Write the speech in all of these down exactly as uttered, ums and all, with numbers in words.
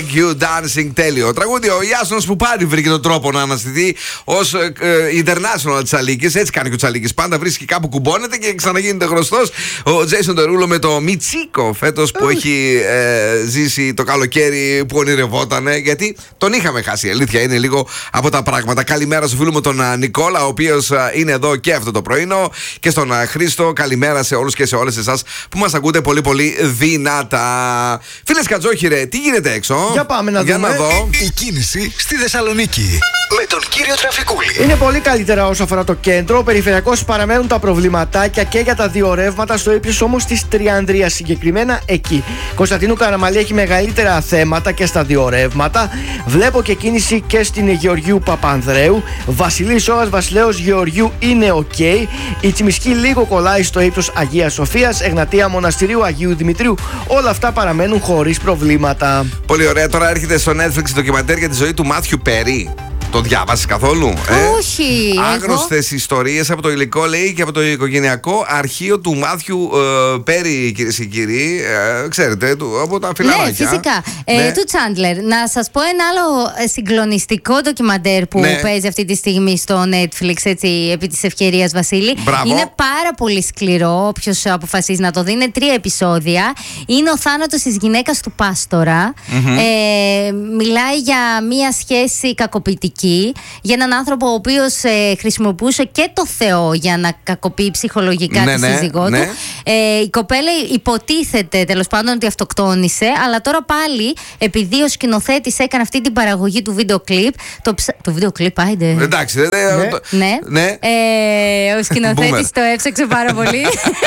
You Dancing, τέλειο τραγούδι. Ο Ιάσονας που πάλι βρήκε τον τρόπο να αναστηθεί ως ε, ε, international Τσαλίκης. Έτσι κάνει και ο Τσαλίκης. Πάντα βρίσκει κάπου, κουμπώνεται και ξαναγίνεται γνωστός. Ο Τζέισον Τερούλο με το Μιτσίκο φέτος που έχει ε, ζήσει το καλοκαίρι που ονειρευότανε. Γιατί τον είχαμε χάσει. Η αλήθεια είναι λίγο από τα πράγματα. Καλημέρα στο φίλο μου τον Νικόλα, ο οποίος είναι εδώ και αυτό το πρωινό. Και στον Χρήστο. Καλημέρα σε όλους και σε όλες εσάς που μας ακούτε πολύ πολύ δυνατά. Φίλες Κατζόχυρε, τι γίνεται έξω? Για πάμε να Για δούμε. να δω. Η κίνηση στη Θεσσαλονίκη με τον κύριο Τραφικούλη. Είναι πολύ καλύτερα όσο αφορά το κέντρο. Περιφερειακώς παραμένουν τα προβληματάκια και για τα δύο ρεύματα, στο ύψος όμως της Τριανδρίας, συγκεκριμένα εκεί. Κωνσταντίνου Καραμαλή έχει μεγαλύτερα θέματα και στα δύο ρεύματα. Βλέπω και κίνηση και στην Γεωργίου Παπανδρέου. Βασιλής Όγας Βασιλέως Γεωργίου είναι οκ. Okay. Η Τσιμισκή λίγο κολλάει στο ύψος Αγίας Σοφίας. Εγνατία Μοναστηρίου Αγίου Δημητρίου. Όλα αυτά παραμένουν χωρίς προβλήματα. Πολύ ωραία. Τώρα έρχεται στο Netflix ντοκιμαντέρ για τη ζωή του Μάθιου Περί. Το διάβασες καθόλου? Ε? Όχι. Άγνωστες ιστορίες από το υλικό, λέει, και από το οικογενειακό αρχείο του Μάθιου ε, Πέρι, κυρίες και κύριοι. Ε, ξέρετε, του, από τα φιλαράκια. Ναι, φυσικά. Ναι. Ε, του Τσάντλερ. Να σας πω ένα άλλο συγκλονιστικό ντοκιμαντέρ που ναι. παίζει αυτή τη στιγμή στο Netflix, έτσι, επί της ευκαιρίας, Βασίλη. Μπράβο. Είναι πάρα πολύ σκληρό. Όποιος αποφασίζει να το δει, είναι τρία επεισόδια. Είναι ο θάνατος της γυναίκας του Πάστορα. Mm-hmm. Ε, μιλάει για μία σχέση κακοποιητική. Για έναν άνθρωπο ο οποίος ε, χρησιμοποιούσε και το Θεό για να κακοποιεί ψυχολογικά ναι, τη ναι, σύζυγό ναι. του. Ε, η κοπέλα υποτίθεται τέλος πάντων ότι αυτοκτόνησε, αλλά τώρα πάλι, επειδή ο σκηνοθέτης έκανε αυτή την παραγωγή του βίντεο κλιπ. Το, ψ... το βίντεο κλιπ, άιντε. Εντάξει, ναι. Ναι. Το... ναι. ναι. Ε, ο σκηνοθέτης το έψαξε πάρα πολύ.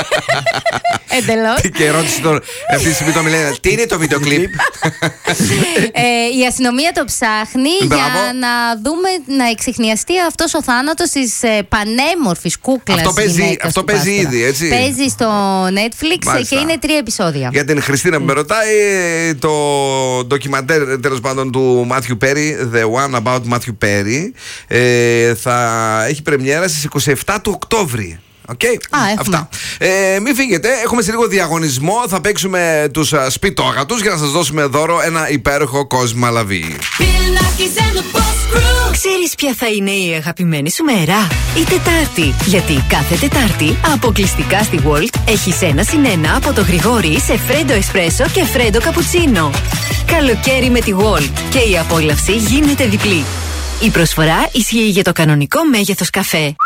Εντελώς. Και ερώτηση τώρα. Αυτή τη στιγμή το μιλάει. Τι είναι το βίντεο κλιπ? ε, η αστυνομία το ψάχνει. Μπράβο. Για να δούμε, να εξιχνιαστεί αυτός ο θάνατος της ε, πανέμορφης κούκλας. Αυτό παίζει, αυτό παίζει ήδη, έτσι. Παίζει στο Netflix. Μάλιστα. Και είναι τρία επεισόδια. Για την Χριστίνα που με ρωτάει, το ντοκιμαντέρ τέλος πάντων του Μάθιου Πέρι, The One About Matthew Perry, ε, θα έχει πρεμιέρα στις είκοσι επτά του Οκτώβρη. Okay. Α, αυτά. Ε, μην φύγετε, έχουμε σε λίγο διαγωνισμό. Θα παίξουμε τους uh, σπιτόγατους για να σας δώσουμε δώρο ένα υπέροχο Cosma La Vie. Ξέρεις ποια θα είναι η αγαπημένη σου μέρα? Η Τετάρτη. Γιατί κάθε Τετάρτη αποκλειστικά στη Walt έχεις ένα συν ένα από το Γρηγόρι σε φρέντο εσπρέσο και φρέντο καπουτσίνο. Καλοκαίρι με τη Walt και η απόλαυση γίνεται διπλή. Η προσφορά ισχύει για το κανονικό μέγεθος καφέ.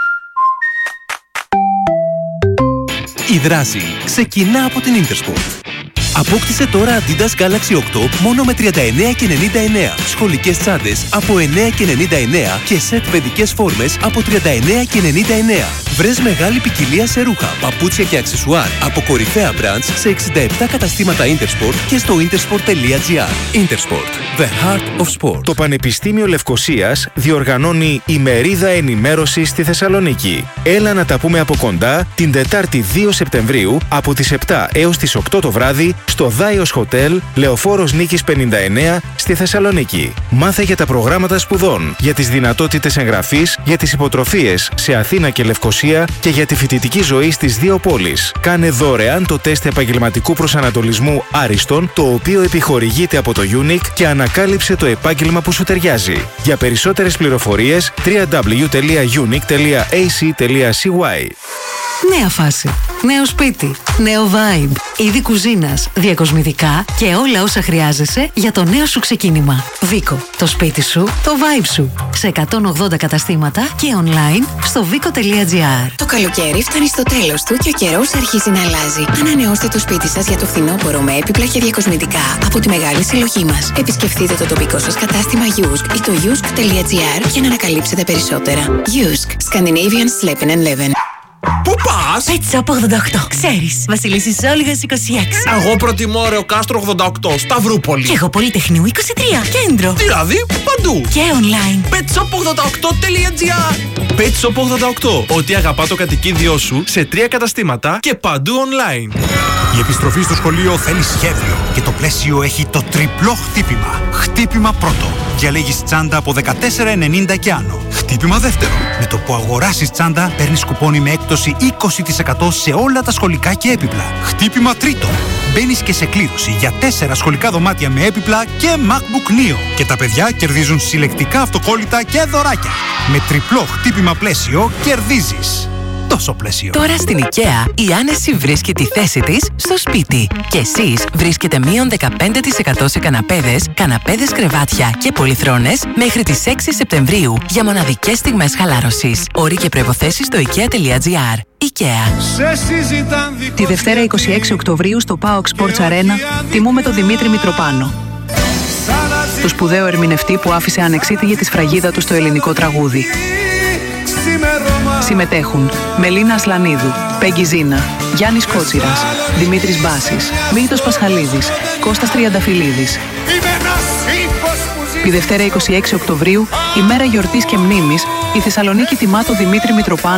Η δράση ξεκινά από την Intersport. Απόκτησε τώρα Adidas Galaxy οκτώ μόνο με τριάντα εννέα και ενενήντα εννέα, σχολικές τσάντες από εννέα και ενενήντα εννέα και σετ παιδικές φόρμες από τριάντα εννέα και ενενήντα εννέα. Βρες μεγάλη ποικιλία σε ρούχα, παπούτσια και αξεσουάρ από κορυφαία brands σε εξήντα επτά καταστήματα Intersport και στο intersport τελεία gr. Intersport, the heart of sport. Το Πανεπιστήμιο Λευκωσίας διοργανώνει ημερίδα ενημέρωσης στη Θεσσαλονίκη. Έλα να τα πούμε από κοντά την Τετάρτη δύο Σεπτεμβρίου από τις επτά έως τις οκτώ το βράδυ στο Δάιος Hotel, Λεωφόρος Νίκης πενήντα εννέα στη Θεσσαλονίκη. Μάθε για τα προγράμματα σπουδών, για τις δυνατότητες εγγραφής, για τις υποτροφίες σε Αθήνα και Λευκωσία και για τη φοιτητική ζωή στις δύο πόλεις. Κάνε δωρεάν το τεστ επαγγελματικού προσανατολισμού Άριστον, το οποίο επιχορηγείται από το Unique και ανακάλυψε το επάγγελμα που σου ταιριάζει. Για περισσότερες πληροφορίες double-u double-u double-u τελεία unique τελεία a c τελεία c y. Νέα φάση. Νέο σπίτι. Νέο vibe. Είδη κουζίνας, διακοσμητικά και όλα όσα χρειάζεσαι για το νέο σου ξεκίνημα. Βίκο. Το σπίτι σου, το vibe σου. Σε εκατόν ογδόντα καταστήματα και online στο vico τελεία gr. Το καλοκαίρι φτάνει στο τέλος του και ο καιρός αρχίζει να αλλάζει. Ανανεώστε το σπίτι σας για το φθινόπωρο με έπιπλα και διακοσμητικά από τη μεγάλη συλλογή μας. Επισκεφτείτε το τοπικό σας κατάστημα Yusk ή το yusk τελεία gr για να ανακαλύψετε περισσότερα. Yusk. Scandinavian Sleeping and Living. Πού πας? Pet Shop ογδόντα οκτώ. Ξέρεις, Βασιλίσσης Όλγας είκοσι έξι. Εγώ προτιμώ Ρεο Κάστρο ογδόντα οκτώ, Σταυρούπολη. Και εγώ Πολυτεχνείου είκοσι τρία, Κέντρο. Δηλαδή παντού. Και online. πετ σοπ ογδόντα οκτώ τελεία gr. Pet Shop ογδόντα οκτώ. Ό,τι αγαπά το κατοικίδιό σου σε τρία καταστήματα και παντού online. Η επιστροφή στο σχολείο θέλει σχέδιο και το πλαίσιο έχει το τριπλό χτύπημα. Χτύπημα πρώτο. Διαλέγεις τσάντα από δεκατέσσερα ενενήντα και άνω. Χτύπημα δεύτερο. Με το που αγοράσεις τσάντα, παίρνεις κουπόνι με έκπτωση είκοσι τοις εκατό σε όλα τα σχολικά και έπιπλα. Χτύπημα τρίτο. μπαίνεις και σε κλήρωση για τέσσερα σχολικά δωμάτια με έπιπλα και MacBook Neo. Και τα παιδιά κερδίζουν συλλεκτικά αυτοκόλλητα και δωράκια. Με τριπλό χτύπημα πλαίσιο κερδίζεις. Τόσο πλαίσιο. Τώρα στην IKEA η άνεση βρίσκει τη θέση της στο σπίτι. Και εσείς βρίσκετε μείον δεκαπέντε τοις εκατό σε καναπέδες, καναπέδες κρεβάτια και πολυθρόνες μέχρι τις έξι Σεπτεμβρίου για μοναδικές στιγμές χαλάρωσης. Όροι και προϋποθέσεις στο ikea.gr. IKEA. Τη Δευτέρα είκοσι έξι Οκτωβρίου στο PAOK Sports Arena τιμούμε τον Δημήτρη Μητροπάνο, το σπουδαίο ερμηνευτή που άφησε ανεξίτηλη τη σφραγίδα του στο ελληνικό τραγούδι. Συμμετέχουν Μελίνα Ασλανίδου, Πέγγι Ζίνα, Γιάννης Κότσιρας, Δημήτρης Μπάσης, Μίλτος Πασχαλίδης, Κώστας Τριανταφυλλίδης. Τη Δευτέρα είκοσι έξι Οκτωβρίου, ημέρα γιορτής και μνήμης, η Θεσσαλονίκη τιμά τον Δημήτρη Μητροπάνο